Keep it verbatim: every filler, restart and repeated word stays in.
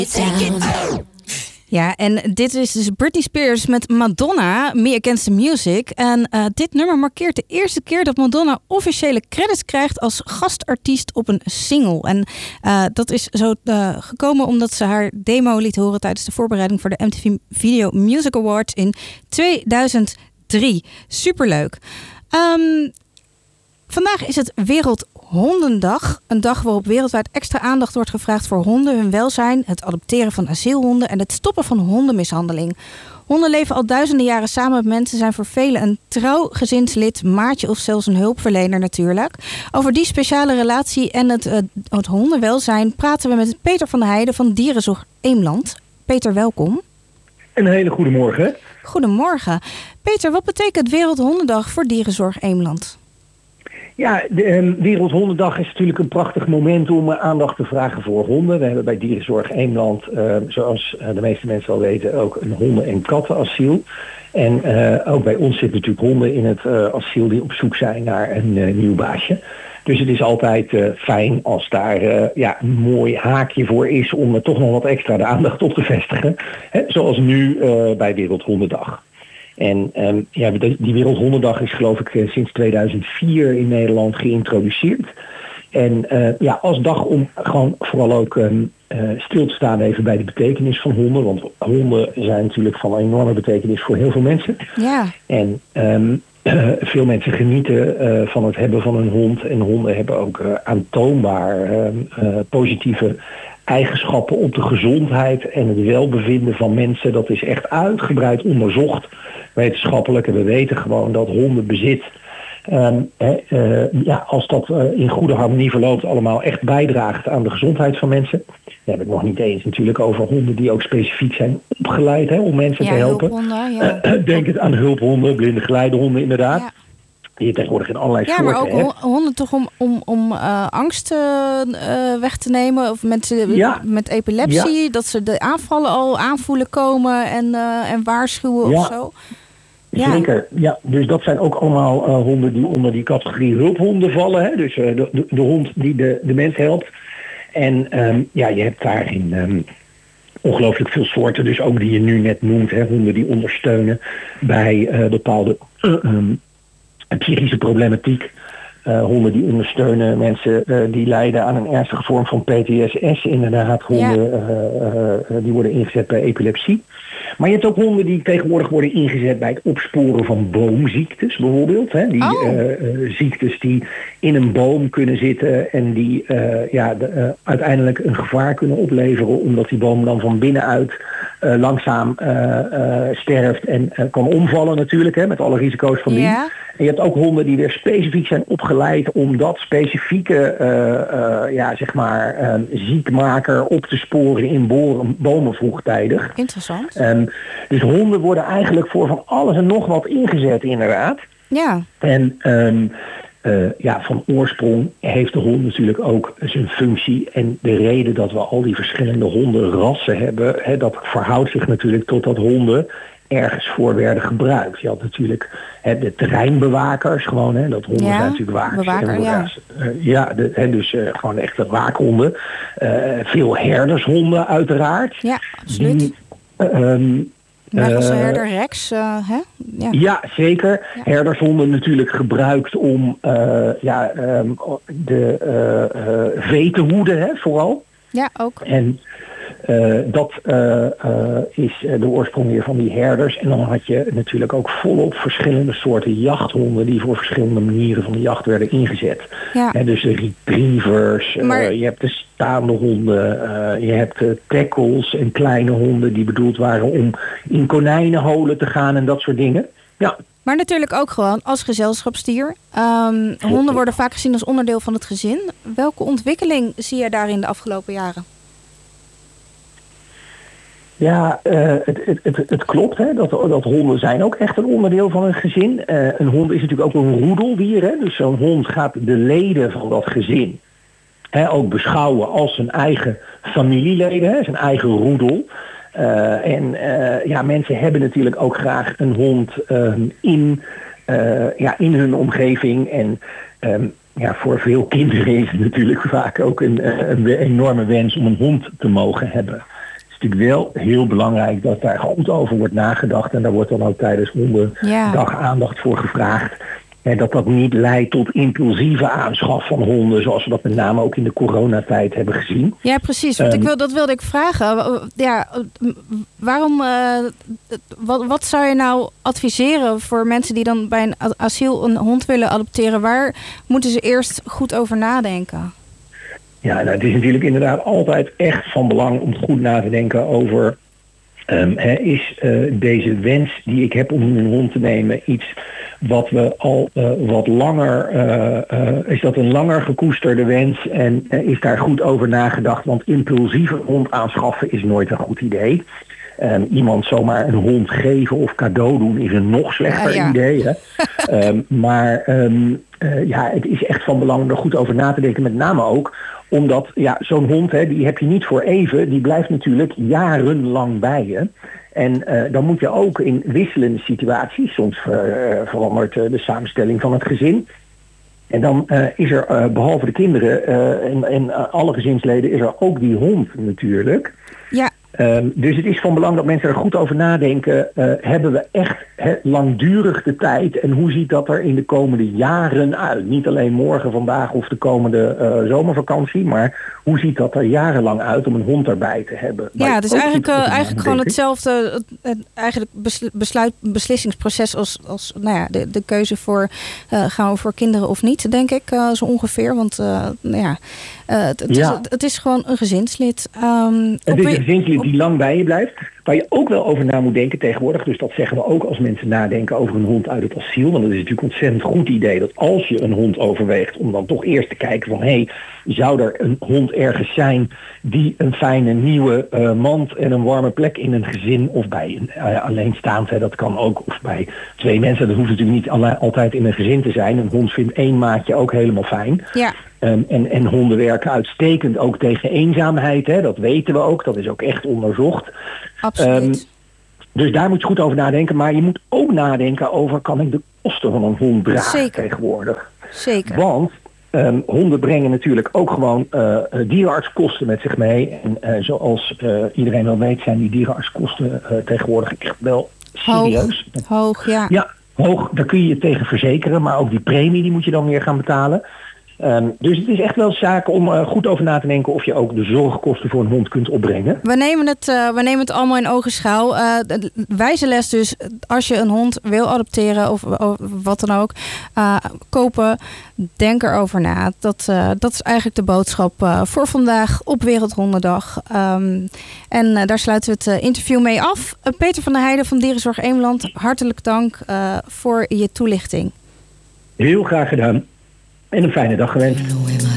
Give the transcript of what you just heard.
Ja, en dit is dus Britney Spears met Madonna, Me Against the Music. En uh, dit nummer markeert de eerste keer dat Madonna officiële credits krijgt als gastartiest op een single. En uh, dat is zo uh, gekomen omdat ze haar demo liet horen tijdens de voorbereiding voor de M T V Video Music Awards in tweeduizend drie. Superleuk. Um, vandaag is het Wereldhondendag. Een dag waarop wereldwijd extra aandacht wordt gevraagd voor honden, hun welzijn, het adopteren van asielhonden en het stoppen van hondenmishandeling. Honden leven al duizenden jaren samen met mensen, zijn voor velen een trouw gezinslid, maatje of zelfs een hulpverlener natuurlijk. Over die speciale relatie en het, uh, het hondenwelzijn praten we met Peter van der Heijden van Dierenzorg Eemland. Peter, welkom. Een hele goede morgen. Goedemorgen. Peter, wat betekent Wereldhondendag voor Dierenzorg Eemland? Ja, de um, Wereldhondendag is natuurlijk een prachtig moment om uh, aandacht te vragen voor honden. We hebben bij Dierenzorg Eemland, uh, zoals uh, de meeste mensen al weten, ook een honden- en kattenasiel. En uh, ook bij ons zitten natuurlijk honden in het uh, asiel die op zoek zijn naar een uh, nieuw baasje. Dus het is altijd uh, fijn als daar uh, ja, een mooi haakje voor is om er toch nog wat extra de aandacht op te vestigen. Hè, zoals nu uh, bij Wereldhondendag. En um, ja, die Wereldhondendag is geloof ik sinds tweeduizend vier in Nederland geïntroduceerd. En uh, ja, als dag om gewoon vooral ook um, uh, stil te staan even bij de betekenis van honden. Want honden zijn natuurlijk van enorme betekenis voor heel veel mensen. Ja. En um, uh, veel mensen genieten uh, van het hebben van een hond. En honden hebben ook uh, aantoonbaar uh, uh, positieve eigenschappen op de gezondheid en het welbevinden van mensen. Dat is echt uitgebreid onderzocht wetenschappelijk. En we weten gewoon dat hondenbezit, um, he, uh, ja, als dat uh, in goede harmonie verloopt, allemaal echt bijdraagt aan de gezondheid van mensen. Dan heb ik het nog niet eens natuurlijk over honden die ook specifiek zijn opgeleid hè, om mensen ja, te helpen. Hulphonden, ja. Uh, denk het aan hulphonden, blinde geleidehonden inderdaad. Ja. Die je tegenwoordig in allerlei ja, soorten maar ook honden toch om, om, om uh, angst uh, weg te nemen. Of mensen ja. met epilepsie. Ja. Dat ze de aanvallen al aanvoelen komen en, uh, en waarschuwen ja. of zo. Ja. Zeker, ja. Dus dat zijn ook allemaal uh, honden die onder die categorie hulphonden vallen. Hè? Dus uh, de, de, de hond die de, de mens helpt. En um, ja, je hebt daarin um, ongelooflijk veel soorten. Dus ook die je nu net noemt. Hè? Honden die ondersteunen bij uh, bepaalde uh, um, psychische problematiek. Uh, honden die ondersteunen mensen uh, die lijden aan een ernstige vorm van P T S S. Inderdaad, honden ja. uh, uh, die worden ingezet bij epilepsie. Maar je hebt ook honden die tegenwoordig worden ingezet bij het opsporen van boomziektes bijvoorbeeld. Hè? Die oh. uh, uh, ziektes die in een boom kunnen zitten en die uh, ja, de, uh, uiteindelijk een gevaar kunnen opleveren omdat die boom dan van binnenuit uh, langzaam uh, uh, sterft en uh, kan omvallen natuurlijk, hè, met alle risico's van die. Ja. En je hebt ook honden die weer specifiek zijn opgeleid om dat specifieke uh, uh, ja, zeg maar, uh, ziekmaker op te sporen in boren, bomen vroegtijdig. Interessant. Um, dus honden worden eigenlijk voor van alles en nog wat ingezet inderdaad. Ja. En um, uh, ja, van oorsprong heeft de hond natuurlijk ook zijn functie. En de reden dat we al die verschillende hondenrassen hebben, hè, dat verhoudt zich natuurlijk tot dat honden ergens voor werden gebruikt. Je had natuurlijk hè, de terreinbewakers, gewoon, hè, dat honden ja, zijn natuurlijk wakers. Bewaker, ja. Uh, ja, de, hè, dus uh, gewoon echte waakhonden. Uh, veel herdershonden uiteraard. Ja, absoluut. Die, uh, um, Net als herder Rex, uh, hè? Ja. ja, zeker. Ja. Herdershonden natuurlijk gebruikt om uh, ja, um, de uh, uh, vee te hoeden, hè, vooral. Ja, ook. En Uh, dat uh, uh, is de oorsprong weer van die herders. En dan had je natuurlijk ook volop verschillende soorten jachthonden die voor verschillende manieren van de jacht werden ingezet. Ja. En dus de retrievers, maar... uh, je hebt de staande honden, uh, je hebt de tackles en kleine honden die bedoeld waren om in konijnenholen te gaan en dat soort dingen. Ja. Maar natuurlijk ook gewoon als gezelschapsdier. Um, honden worden vaak gezien als onderdeel van het gezin. Welke ontwikkeling zie je daarin de afgelopen jaren? Ja, uh, het, het, het, het klopt hè, dat, dat honden zijn ook echt een onderdeel van een gezin. Uh, een hond is natuurlijk ook een roedeldier. Hè, dus zo'n hond gaat de leden van dat gezin hè, ook beschouwen als zijn eigen familieleden, hè, zijn eigen roedel. Uh, en uh, ja, mensen hebben natuurlijk ook graag een hond uh, in, uh, ja, in hun omgeving. En um, ja, voor veel kinderen is het natuurlijk vaak ook een, een enorme wens om een hond te mogen hebben. is natuurlijk wel heel belangrijk dat daar goed over wordt nagedacht. En daar wordt dan ook tijdens hondendag ja. aandacht voor gevraagd. En dat dat niet leidt tot impulsieve aanschaf van honden, zoals we dat met name ook in de coronatijd hebben gezien. Ja, precies. Want um, ik wil, dat wilde ik vragen. Ja, waarom, uh, wat, wat zou je nou adviseren voor mensen die dan bij een asiel een hond willen adopteren? Waar moeten ze eerst goed over nadenken? Ja, nou, het is natuurlijk inderdaad altijd echt van belang om goed na te denken over... Um, he, is uh, deze wens die ik heb om een hond te nemen iets wat we al uh, wat langer, uh, uh, is dat een langer gekoesterde wens en uh, is daar goed over nagedacht? Want impulsieve hond aanschaffen is nooit een goed idee. Um, iemand zomaar een hond geven of cadeau doen is een nog slechter ja, ja. idee. Hè? um, maar um, uh, ja, het is echt van belang om er goed over na te denken, met name ook omdat ja, zo'n hond, hè, die heb je niet voor even. Die blijft natuurlijk jarenlang bij je. En uh, dan moet je ook in wisselende situaties, soms uh, verandert uh, de samenstelling van het gezin. En dan uh, is er uh, behalve de kinderen uh, en, en uh, alle gezinsleden is er ook die hond natuurlijk. Ja. Um, dus het is van belang dat mensen er goed over nadenken. Uh, hebben we echt he, langdurig de tijd? En hoe ziet dat er in de komende jaren uit? Niet alleen morgen, vandaag of de komende uh, zomervakantie. Maar hoe ziet dat er jarenlang uit om een hond erbij te hebben? Ja, het is eigenlijk, uh, eigenlijk gewoon hetzelfde het, het, eigenlijk besluit, beslissingsproces als, als nou ja, de, de keuze voor uh, gaan we voor kinderen of niet, denk ik uh, zo ongeveer. Want uh, nou ja, uh, het, het, ja. Is, het, het is gewoon een gezinslid. Um, het is een gezinslid die lang bij je blijft, waar je ook wel over na moet denken tegenwoordig. Dus dat zeggen we ook als mensen nadenken over een hond uit het asiel. Want het is natuurlijk een ontzettend goed idee dat als je een hond overweegt, om dan toch eerst te kijken van, hé, hey, zou er een hond ergens zijn die een fijne nieuwe uh, mand en een warme plek in een gezin of bij een uh, alleenstaand, hè, dat kan ook, of bij twee mensen, dat hoeft natuurlijk niet alle, altijd in een gezin te zijn. Een hond vindt één maatje ook helemaal fijn. Ja. Um, en, en honden werken uitstekend ook tegen eenzaamheid. Hè? Dat weten we ook. Dat is ook echt onderzocht. Absoluut. Um, dus daar moet je goed over nadenken. Maar je moet ook nadenken over, kan ik de kosten van een hond dragen Zeker. tegenwoordig? Zeker. Want um, honden brengen natuurlijk ook gewoon uh, dierenartskosten met zich mee. En uh, zoals uh, iedereen wel weet zijn die dierenartskosten uh, tegenwoordig echt wel serieus. Hoog, hoog ja. Ja, hoog. Daar kun je je tegen verzekeren. Maar ook die premie die moet je dan weer gaan betalen. Um, dus het is echt wel zaak om uh, goed over na te denken of je ook de zorgkosten voor een hond kunt opbrengen. We nemen het, uh, we nemen het allemaal in ogenschouw. Uh, wijze les dus, als je een hond wil adopteren of, of wat dan ook, uh, kopen, denk erover na. Dat, uh, dat is eigenlijk de boodschap uh, voor vandaag op Wereldhondendag. Um, en uh, daar sluiten we het uh, interview mee af. Uh, Peter van der Heijden van Dierenzorg Eemland, hartelijk dank uh, voor je toelichting. Heel graag gedaan. En een fijne dag gewenst.